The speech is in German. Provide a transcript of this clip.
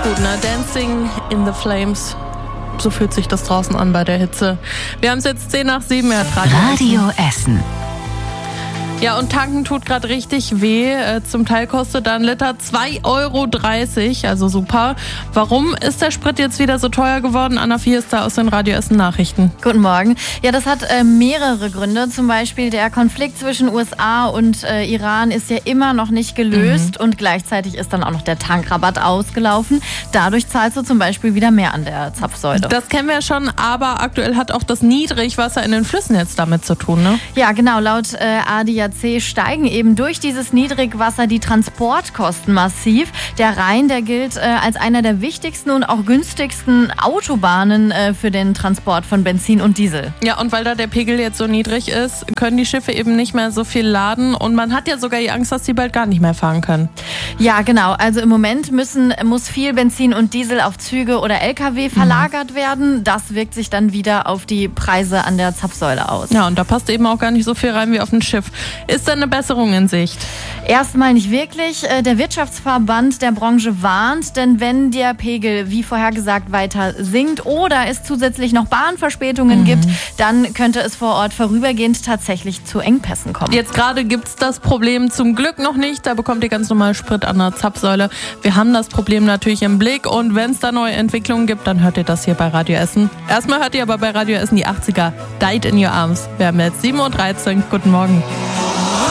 gut, ne? Dancing in the Flames. So fühlt sich das draußen an bei der Hitze. Wir haben es jetzt 10:10, Radio Essen. Ja, und tanken tut gerade richtig weh. Zum Teil kostet da ein Liter 2,30 €, also super. Warum ist der Sprit jetzt wieder so teuer geworden? Anna Fiester aus den Radio Essen Nachrichten. Guten Morgen. Ja, das hat mehrere Gründe. Zum Beispiel der Konflikt zwischen USA und Iran ist ja immer noch nicht gelöst und gleichzeitig ist dann auch noch der Tankrabatt ausgelaufen. Dadurch zahlst du zum Beispiel wieder mehr an der Zapfsäule. Das kennen wir ja schon, aber aktuell hat auch das Niedrigwasser in den Flüssen jetzt damit zu tun, ne? Ja, genau. Laut ADAC steigen eben durch dieses Niedrigwasser die Transportkosten massiv. Der Rhein, der gilt als einer der wichtigsten und auch günstigsten Autobahnen für den Transport von Benzin und Diesel. Ja, und weil da der Pegel jetzt so niedrig ist, können die Schiffe eben nicht mehr so viel laden und man hat ja sogar die Angst, dass die bald gar nicht mehr fahren können. Ja, genau. Also im Moment muss viel Benzin und Diesel auf Züge oder LKW verlagert werden. Das wirkt sich dann wieder auf die Preise an der Zapfsäule aus. Ja, und da passt eben auch gar nicht so viel rein wie auf ein Schiff. Ist da eine Besserung in Sicht? Erstmal nicht wirklich. Der Wirtschaftsverband der Branche warnt, denn wenn der Pegel, wie vorhergesagt, weiter sinkt oder es zusätzlich noch Bahnverspätungen gibt, dann könnte es vor Ort vorübergehend tatsächlich zu Engpässen kommen. Jetzt gerade gibt es das Problem zum Glück noch nicht. Da bekommt ihr ganz normal Sprit an der Zapfsäule. Wir haben das Problem natürlich im Blick und wenn es da neue Entwicklungen gibt, dann hört ihr das hier bei Radio Essen. Erstmal hört ihr aber bei Radio Essen die 80er. Died in Your Arms. Wir haben jetzt 7:13 Uhr. Guten Morgen.